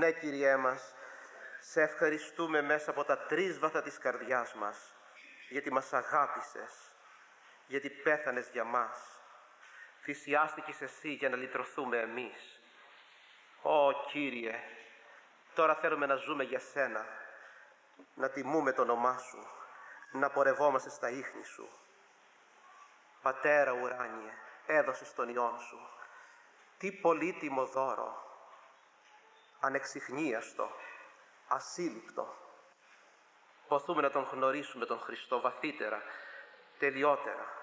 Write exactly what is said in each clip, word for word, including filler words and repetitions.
Ναι, Κύριέ μας, σε ευχαριστούμε μέσα από τα τρίσβαθα της καρδιάς μας, γιατί μας αγάπησες, γιατί πέθανες για μας. Θυσιάστηκες εσύ για να λυτρωθούμε εμείς. Ω Κύριε, τώρα θέλουμε να ζούμε για Σένα, να τιμούμε το όνομά Σου, να πορευόμαστε στα ίχνη Σου. Πατέρα ουράνιε, έδωσες τον Υιόν Σου. Τι πολύτιμο δώρο, ανεξιχνίαστο, ασύλληπτο. Ποθούμε να Τον γνωρίσουμε τον Χριστό βαθύτερα, τελειότερα.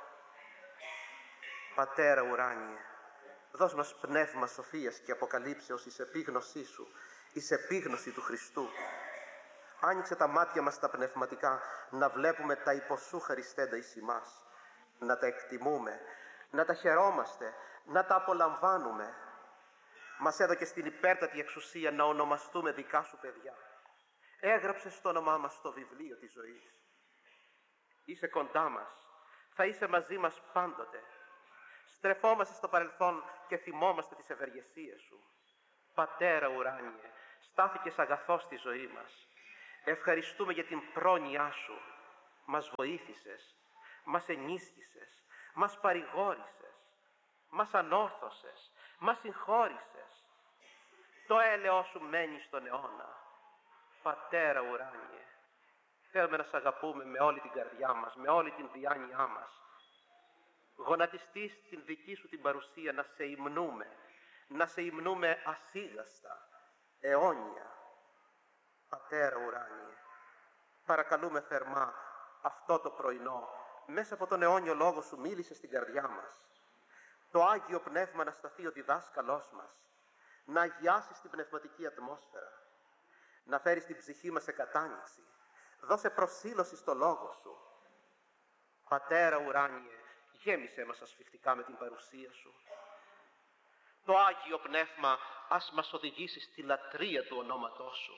Πατέρα ουράνιε, δώσ' μας πνεύμα σοφίας και αποκαλύψεως εις επίγνωσή Σου, εις επίγνωση του Χριστού. Άνοιξε τα μάτια μας τα πνευματικά, να βλέπουμε τα υπό Σου χαριστέντα εις ημάς, να τα εκτιμούμε, να τα χαιρόμαστε, να τα απολαμβάνουμε. Μας έδωκες την υπέρτατη εξουσία να ονομαστούμε δικά Σου παιδιά. Έγραψες το όνομά μας στο βιβλίο της ζωής. Είσαι κοντά μας, θα είσαι μαζί μας πάντοτε. Στρεφόμαστε στο παρελθόν και θυμόμαστε τις ευεργεσίες Σου. Πατέρα ουράνιε, στάθηκες αγαθός στη ζωή μας. Ευχαριστούμε για την πρόνοιά Σου. Μας βοήθησες, μας ενίσχυσες, μας παρηγόρησες, μας ανόρθωσες, μας συγχώρησες. Το έλεος Σου μένει στον αιώνα. Πατέρα ουράνιε, θέλουμε να Σ' αγαπούμε με όλη την καρδιά μας, με όλη την διάνοιά μας. Γονατιστείς την δική Σου την παρουσία να Σε υμνούμε, να Σε υμνούμε ασίγαστα, αιώνια. Πατέρα ουράνιε, παρακαλούμε θερμά αυτό το πρωινό, μέσα από τον αιώνιο λόγο Σου μίλησε στην καρδιά μας. Το Άγιο Πνεύμα να σταθεί ο διδάσκαλός μας, να αγιάσεις την πνευματική ατμόσφαιρα, να φέρεις την ψυχή μας σε κατάνοιξη. Δώσε προσήλωση στο λόγο Σου. Πατέρα ουράνιε, γέμισέ μας ασφιχτικά με την παρουσία Σου. Το Άγιο Πνεύμα ας μας οδηγήσει στη λατρεία του ονόματός Σου.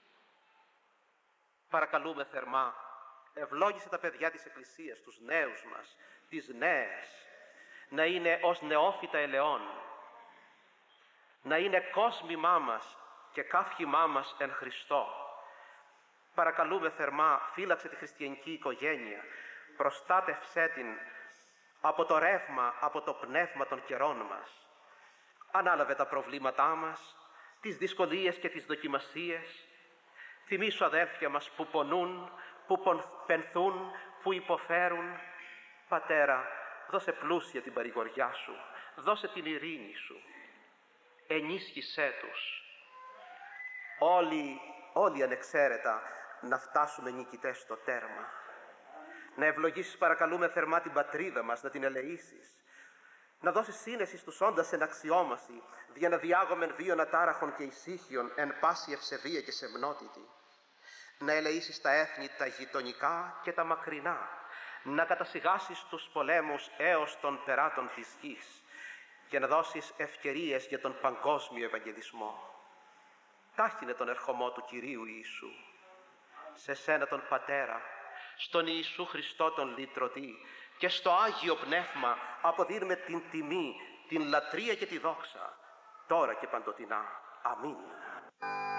Παρακαλούμε θερμά, ευλόγησε τα παιδιά της Εκκλησίας, τους νέους μας, τις νέες, να είναι ως νεόφυτα ελαιών, να είναι κόσμημά μας και καύχημά μας εν Χριστώ. Παρακαλούμε θερμά, φύλαξε τη χριστιανική οικογένεια, προστάτευσέ την από το ρεύμα, από το πνεύμα των καιρών μας. Ανάλαβε τα προβλήματά μας, τις δυσκολίες και τις δοκιμασίες. Θυμήσου αδέλφια μας που πονούν, που πενθούν, που υποφέρουν. Πατέρα, δώσε πλούσια την παρηγοριά Σου, δώσε την ειρήνη Σου. Ενίσχυσέ τους. Όλοι, όλοι ανεξαίρετα να φτάσουμε νικητές στο τέρμα. Να ευλογήσεις παρακαλούμε θερμά την πατρίδα μας, να την ελεήσεις. Να δώσεις σύνεση στους όντας εν αξιόμαση, δια να διάγομεν βίων ατάραχων και ησύχιων, εν πάση ευσεβία και σεμνότητη. Να ελεήσεις τα έθνη τα γειτονικά και τα μακρινά. Να κατασιγάσεις τους πολέμους έως των περάτων της γης και να δώσεις ευκαιρίες για τον παγκόσμιο ευαγγελισμό. Τάχινε τον ερχομό του Κυρίου Ιησού. Σε Σένα τον Πατέρα, στον Ιησού Χριστό τον Λυτρωτή και στο Άγιο Πνεύμα αποδίδουμε την τιμή, την λατρεία και τη δόξα, τώρα και παντοτινά. Αμήν.